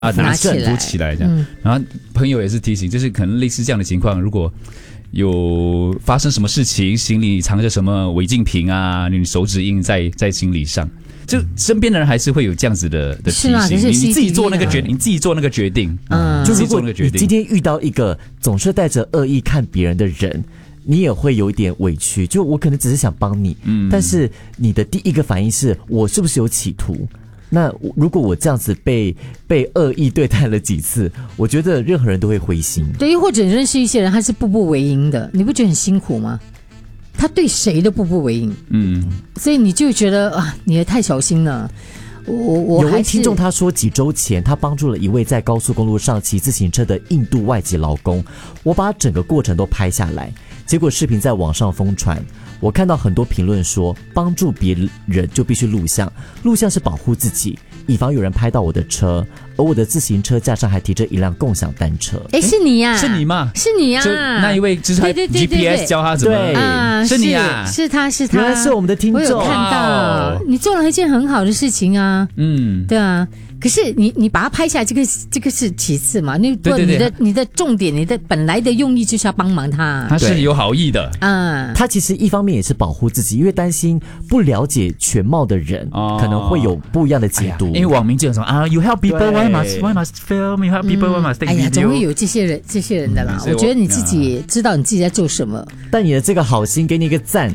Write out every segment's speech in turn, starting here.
拿起来这样。然后朋友也是提醒，就是可能类似这样的情况，如果有发生什么事情，行李藏着什么违禁品啊，你手指印在行李上，就身边的人还是会有这样子的提醒，你自己做那个决定，你自己做那个决定。 就如果你今天遇到一个总是带着恶意看别人的人，你也会有一点委屈，就我可能只是想帮你，但是你的第一个反应是我是不是有企图？那如果我这样子被恶意对待了几次，我觉得任何人都会灰心。 对，或者你认识一些人，他是步步为营的，你不觉得很辛苦吗？他对谁都步步为营，所以你就觉得啊，你也太小心了。有位听众他说，几周前他帮助了一位在高速公路上骑自行车的印度外籍劳工，我把整个过程都拍下来，结果视频在网上疯传。我看到很多评论说，帮助别人就必须录像，录像是保护自己，以防有人拍到我的车，而我的自行车架上还提着一辆共享单车。 是你呀？ 是你吗？ 是你呀？ 就那一位就是他 GPS 教他怎么，是你啊？ 是他， 原来是我们的听众。 我有看到，你做了一件很好的事情啊。对啊。可是你把它拍下来，这个是其次嘛？你的重点，你的本来的用意就是要帮忙他， 他是有好意的。 他其实一方面也是保护自己，因为担心不了解全貌的人可能会有不一样的解读。 因为网民就说啊 ，You help people, why must film? You help people, why must take video? 总会有这些人的啦。我觉得你自己知道你自己在做什么， 但你的这个好心，给你一个赞。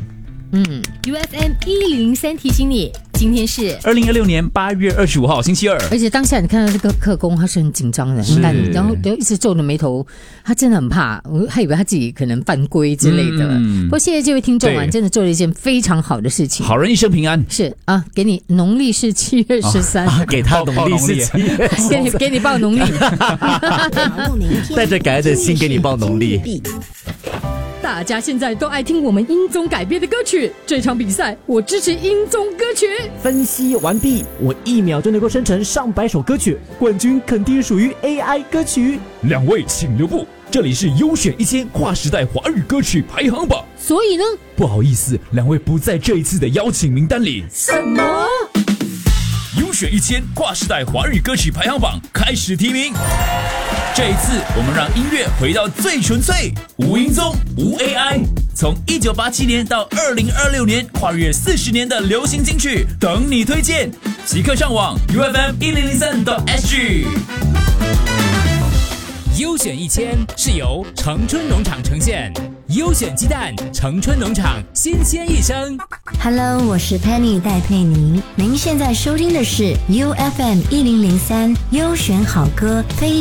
UFM 1003提醒你，今天是 2026年8月25号星期二。 而且当下你看到这个客工，他是很紧张的，然后一直皱着眉头，他真的很怕，我还以为他自己可能犯规之类的。不过谢谢这位听众啊，你真的做了一件非常好的事情， 好人一生平安。 是啊，给你农历是7月13， 给他农历是7月13， 给你报农历， 带着感恩的心给你报农历。 大家现在都爱听我们英宗改编的歌曲，这场比赛我支持英宗歌曲。 分析完毕，我1秒就能够生成上百首歌曲，冠军肯定属于 AI 歌曲。 两位请留步，这里是优选1000跨时代华语歌曲排行榜。 所以呢， 不好意思，两位不在这一次的邀请名单里。 什么？ 优选1000跨时代华语歌曲排行榜开始提名。这一次我们让音乐回到最纯粹，无音宗无 AI， 从1987年到2026年跨越40年的流行金曲等你推荐，即刻上网 UFM1003.SG。 优选1000是由城春农场呈现，优选鸡蛋，城春农场新鲜一生。 Hello， 我是 Penny 戴佩妮，您现在收听的是 UFM1003 优选好歌非